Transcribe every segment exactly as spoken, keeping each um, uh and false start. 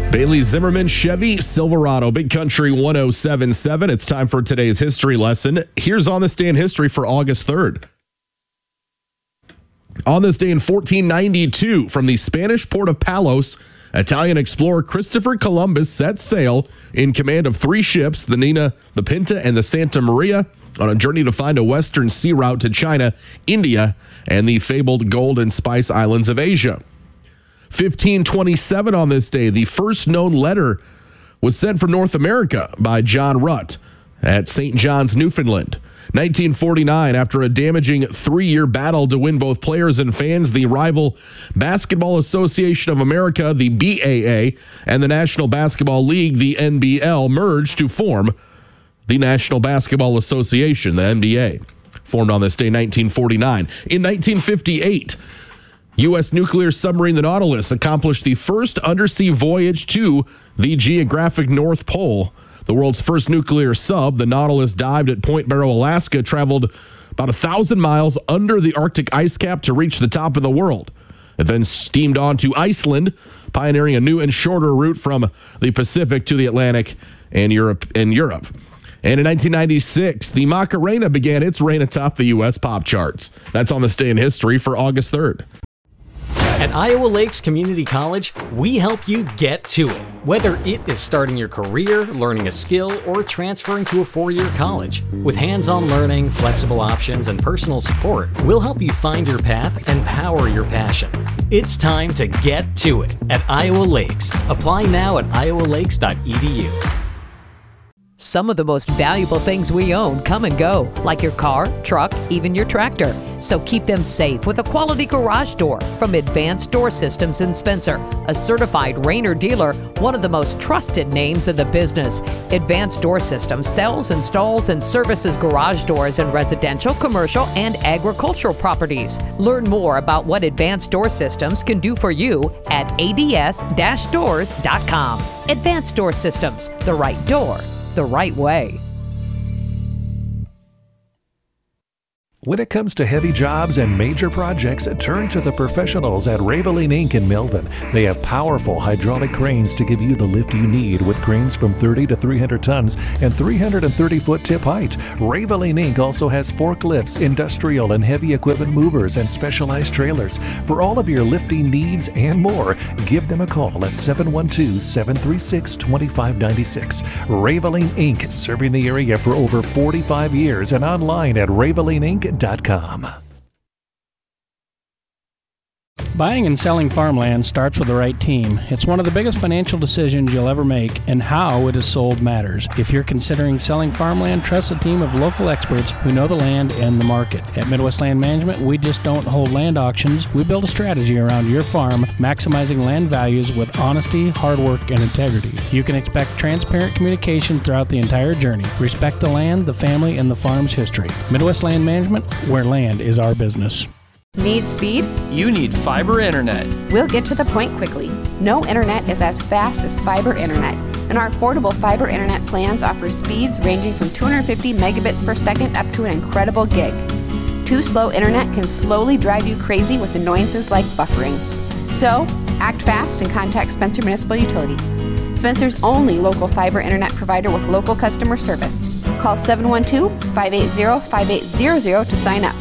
Bailey Zimmerman Chevy Silverado, Big Country one oh seven point seven. It's time for today's history lesson. Here's On This Day in History for August third. On this day in fourteen ninety-two, from the Spanish port of Palos, Italian explorer Christopher Columbus set sail in command of three ships, the Nina, the Pinta, and the Santa Maria, on a journey to find a western sea route to China, India, and the fabled gold and spice islands of Asia. fifteen twenty-seven on this day, the first known letter was sent from North America by John Rutt at Saint John's, Newfoundland. nineteen forty-nine, after a damaging three-year battle to win both players and fans, the rival Basketball Association of America, the B A A, and the National Basketball League, the N B L, merged to form the National Basketball Association, the N B A. Formed on this day, nineteen forty-nine. In nineteen fifty-eight, U S nuclear submarine the Nautilus accomplished the first undersea voyage to the geographic North Pole. The world's first nuclear sub, the Nautilus, dived at Point Barrow, Alaska, traveled about a thousand miles under the Arctic ice cap to reach the top of the world. It then steamed on to Iceland, pioneering a new and shorter route from the Pacific to the Atlantic and Europe. And Europe. And in nineteen ninety-six, the Macarena began its reign atop the U S pop charts. That's On This Day in History for August third. At Iowa Lakes Community College, we help you get to it. Whether it is starting your career, learning a skill, or transferring to a four-year college. With hands-on learning, flexible options, and personal support, we'll help you find your path and power your passion. It's time to get to it at Iowa Lakes. Apply now at iowa lakes dot e d u. Some of the most valuable things we own come and go, like your car, truck, even your tractor. So keep them safe with a quality garage door from Advanced Door Systems in Spencer, a certified Rainer dealer, one of the most trusted names in the business. Advanced Door Systems sells, installs, and services garage doors in residential, commercial, and agricultural properties. Learn more about what Advanced Door Systems can do for you at a d s dash doors dot com. Advanced Door Systems, the right door, the right way. When it comes to heavy jobs and major projects, turn to the professionals at Raveline Incorporated in Milton. They have powerful hydraulic cranes to give you the lift you need, with cranes from thirty to three hundred tons and three hundred thirty foot tip height. Raveline Incorporated also has forklifts, industrial and heavy equipment movers, and specialized trailers. For all of your lifting needs and more, give them a call at seven one two, seven three six, two five nine six. Raveline Incorporated, serving the area for over forty-five years, and online at raveline inc dot com. Buying and selling farmland starts with the right team. It's one of the biggest financial decisions you'll ever make, and how it is sold matters. If you're considering selling farmland, trust a team of local experts who know the land and the market. At Midwest Land Management, we just don't hold land auctions. We build a strategy around your farm, maximizing land values with honesty, hard work, and integrity. You can expect transparent communication throughout the entire journey. Respect the land, the family, and the farm's history. Midwest Land Management, where land is our business. Need speed? You need fiber internet. We'll get to the point quickly. No internet is as fast as fiber internet, and our affordable fiber internet plans offer speeds ranging from two hundred fifty megabits per second up to an incredible gig. Too slow internet can slowly drive you crazy with annoyances like buffering. So, act fast and contact Spencer Municipal Utilities, Spencer's only local fiber internet provider with local customer service. Call seven one two, five eight zero, five eight zero zero to sign up.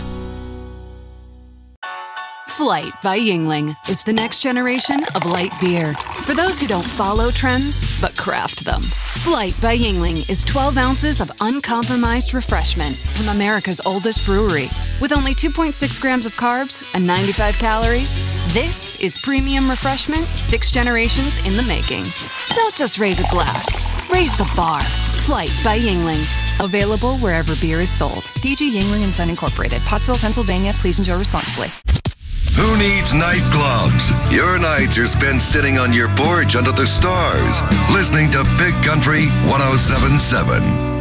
Flight by Yuengling is the next generation of light beer. For those who don't follow trends, but craft them. Flight by Yuengling is twelve ounces of uncompromised refreshment from America's oldest brewery. With only two point six grams of carbs and ninety-five calories, this is premium refreshment six generations in the making. Don't just raise a glass, raise the bar. Flight by Yuengling. Available wherever beer is sold. D G Yuengling and Son Incorporated, Pottsville, Pennsylvania. Please enjoy responsibly. Who needs nightclubs? Your nights are spent sitting on your porch under the stars, listening to Big Country one oh seven point seven.